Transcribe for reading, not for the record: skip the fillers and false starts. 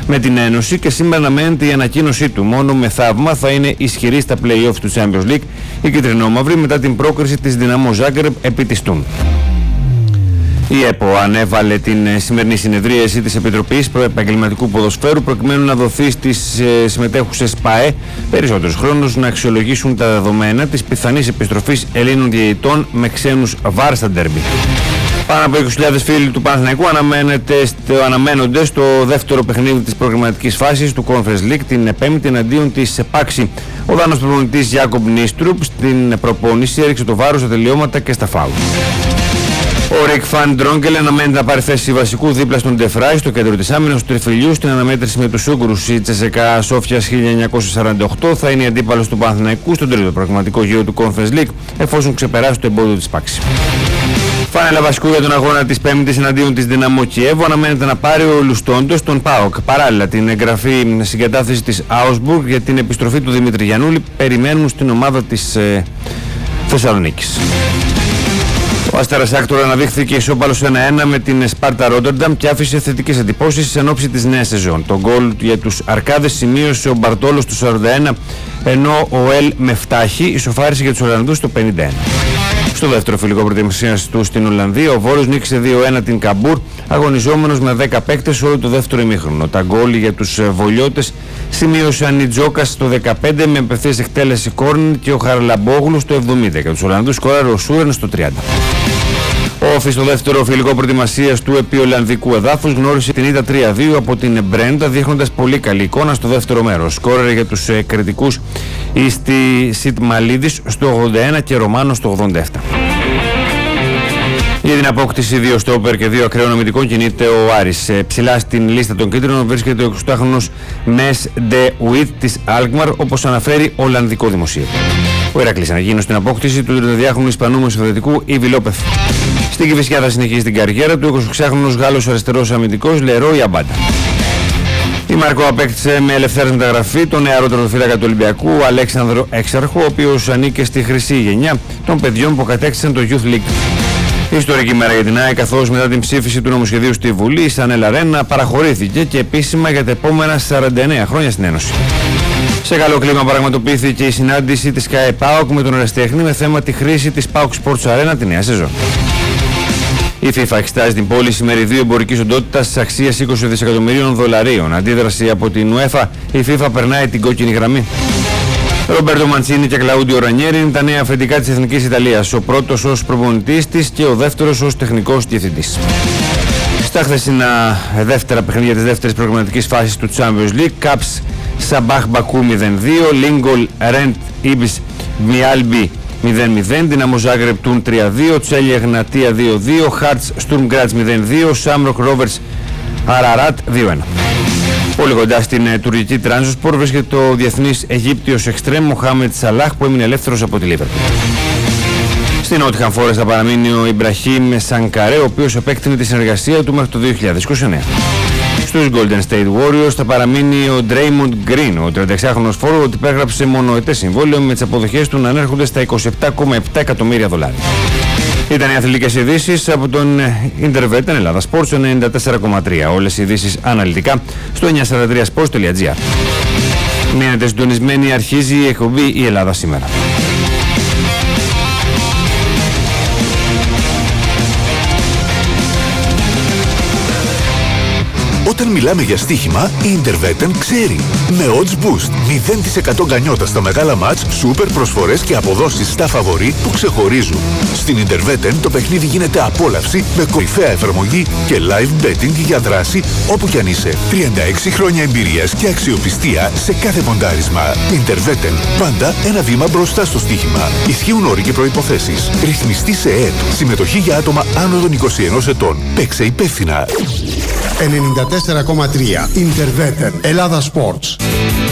με την Ένωση και σήμερα αναμένεται η ανακοίνωσή του. Μόνο με θαύμα θα είναι ισχυρή στα play-off του Champions League η κυτρινόμαυρη μετά την πρόκριση της Δυναμό Ζάγκρεπ επί της Τούν. Η ΕΠΟ ανέβαλε την σημερινή συνεδρίαση της Επιτροπής Προεπαγγελματικού Ποδοσφαίρου προκειμένου να δοθεί στις συμμετέχουσες ΠΑΕ περισσότερος χρόνος να αξιολογήσουν τα δεδομένα της πιθανής επιστροφής Ελλήνων διαιτητών με ξένους βάρ στα ντέρμπι. Πάνω από 20.000 φίλοι του Παναθηναϊκού αναμένονται στο δεύτερο παιχνίδι της προγραμματικής φάσης του Conference League την Πέμπτη εναντίον της ΕΠΑΞΗ. Ο Δάνος προπονητής Γιάκομπ Νίστρουπ στην προπόνηση έριξε το βάρος στα τελειώματα και στα φάουλ. Ο Ρικ Φαν Ντρόγκελ αναμένεται να πάρει θέση βασικού δίπλα στον Ντεφράι στο κέντρο της άμυνας του Τριφυλιού στην αναμέτρηση με τους Ούγγρους. Η Τσεσεκά Σόφιας 1948 θα είναι η αντίπαλος του Παναθηναϊκού στον τρίτο προγραμματικό γύρο του Conference League εφόσον ξεπεράσει το εμπόδιο της ΠΑΞΗ. Φάνελα βασικού για τον αγώνα της Πέμπτης εναντίον της Δυναμό Κιέβου αναμένεται να πάρει ο Λουστόντος τον ΠΑΟΚ. Παράλληλα, την εγγραφή συγκατάθεση της Άουσμπουργκ για την επιστροφή του Δημήτρη Γιαννούλη περιμένουν στην ομάδα της Θεσσαλονίκης. Ο Αστέρας Άκτορα αναδείχθηκε ισόπαλος 1-1 με την Σπάρτα Ρότερνταμ και άφησε θετικές εντυπώσεις εν ώψη της νέας σεζόν. Το γκολ για τους Αρκάδες σημείωσε ο Μπαρτόλος του 41, ενώ ο Ελ Μεφτάχη ισοφάρισε για τους Ολλανδούς το 51. Στο δεύτερο φιλικό προετοιμασίας του στην Ολλανδία, ο Βόρος νίκησε 2-1 την Καμπούρ, αγωνιζόμενος με 10 παίκτες όλο το δεύτερο ημίχρονο. Τα γκολ για τους Βολιώτες σημείωσε ο Νιτζόκας στο 15 με απευθείας εκτέλεση κόρνερ και ο Χαρλαμπόγλου στο 70. Και τους Ολλανδούς σκόραρε ο Σούρεν στο 30. Ο Όφη στο δεύτερο φιλικό προετοιμασίας του επί Ολλανδικού εδάφους γνώρισε την ήττα 3-2 από την Μπρέντα, δείχνοντας πολύ καλή εικόνα στο δεύτερο μέρος. Σκόρερε για τους κριτικούς η Σιτμαλίδης στο 81 και Ρωμάνο στο 87. Για την απόκτηση 2 στόπερ και 2 ακραίων αμυντικών κινείται ο Άρης. Ψηλά στην λίστα των κίτρινων βρίσκεται ο 28χρονος Μες Ντε Ουίτ της Αλκμαρ, όπως αναφέρει Ολλανδικό δημοσίευμα. Ο Ηρακλής αναγίνωσε στην απόκτηση του 32χρονου Ισπανού μεσοθετικού Ιβι Λόπεθ. Στην Κηφισιά θα συνεχίσει την καριέρα του 26χρονος Γάλλος αριστερός αμυντικός Λερόι Αμπάντα. Η Μάρκο απέκτησε με ελευθέρως μεταγραφή τον νεαρό τερματοφύλακα του Ολυμπιακού Αλέξανδρο Έξαρχο, ο οποίος ανήκε στη χρυσή γενιά των παιδιών που κατέκτησαν το Youth League. Ιστορική μέρα για την ΑΕΚ, καθώς μετά την ψήφιση του νομοσχεδίου στη Βουλή, η Σανέλ Αρένα παραχωρήθηκε και επίσημα για τα επόμενα 49 χρόνια στην Ένωση. Σε καλό κλίμα πραγματοποιήθηκε η συνάντηση της ΚΑΕ ΠΑΟΚ με τον ερασιτέχνη με θέμα τη χρήση της ΠΑΟΚ Sports Arena τη νέα σεζόν. Η FIFA εξετάζει την πώληση μεριδίου εμπορικής οντότητας αξίας 20 δισεκατομμυρίων δολαρίων. Αντίδραση από την UEFA, η FIFA περνάει την κόκκινη γραμμή. Ρομπέρτο Μαντσίνι και Κλαούντιο Ρανιέρι είναι τα νέα αφεντικά της Εθνικής Ιταλίας. Ο πρώτος ως προπονητής της και ο δεύτερος ως τεχνικός διευθυντής. Στα χθεσινά δεύτερα παιχνίδια της δεύτερης προγραμματικής φάσης του Champions League, Caps Σαμπάχ Μπακού 0-2, Λίγκολ Ρεντ Ήμπις Μιάλμπι 0-0, Δυναμό Ζάγκρεπ Τούν 3-2, Τσέλια Γνατία 2-2, Χάρτς Στουρμ Γκράτς 0-2, Σάμροκ Ρόβερς Αραράτ 2-1. Πολύ κοντά στην τουρκική Τράνζοσπορ βρίσκεται ο διεθνής Αιγύπτιος εξτρέμ Μοχάμετ Σαλάχ που έμεινε ελεύθερος από τη Λίβερπουλ. Στην Νότιχαμ Φόρεστ θα παραμείνει ο Ιμπραχήμ Σανκαρέ, ο οποίος επέκτηνε τη συνεργασία του μέχρι το 2029. Στους Golden State Warriors θα παραμείνει ο Draymond Green, ο 36χρονος φόρο, υπέγραψε μονοετές συμβόλαιο με τις αποδοχές του να ανέρχονται στα 27,7 εκατομμύρια δολάρια. Ήταν οι αθλητικές ειδήσεις από τον Intervetan Ελλάδα Sports 94,3. Όλες οι ειδήσεις αναλυτικά στο 943sports.gr. Μείνετε συντονισμένοι, αρχίζει η εκπομπή «Η Ελλάδα σήμερα». Όταν μιλάμε για στοίχημα, η Intervetan ξέρει. Με odds boost, 0% γκανιότα στα μεγάλα μάτς, σούπερ προσφορές και αποδόσεις στα φαβορί που ξεχωρίζουν. Στην Intervetan το παιχνίδι γίνεται απόλαυση με κορυφαία εφαρμογή και live betting για δράση όπου κι αν είσαι. 36 χρόνια εμπειρίας και αξιοπιστία σε κάθε ποντάρισμα. Intervetan, πάντα ένα βήμα μπροστά στο στοίχημα. Ισχύουν όροι και προϋποθέσεις. Ρυθμιστή σε ΕΕΠ. Συμμετοχή για άτομα άνω των 21 ετών. Παίξε υπεύθυνα. 94,3 Intervetan Ελλάδα Sports.